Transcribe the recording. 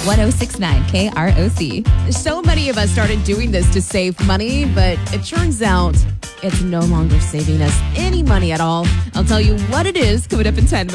1069 KROC. So many of us started doing this to save money, but it turns out it's no longer saving us any money at all. I'll tell you what it is coming up in 10 minutes.